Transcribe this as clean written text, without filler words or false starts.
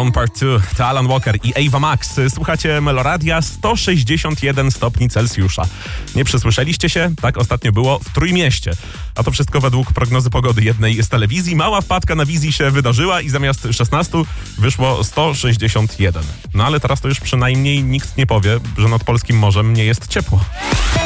Alone Part 2, to Alan Walker i Ava Max. Słuchacie Meloradia, 161 stopni Celsjusza. Nie przesłyszeliście się? Tak ostatnio było w Trójmieście. A to wszystko według prognozy pogody jednej z telewizji. Mała wpadka na wizji się wydarzyła i zamiast 16 wyszło 161. No ale teraz to już przynajmniej nikt nie powie, że nad polskim morzem nie jest ciepło.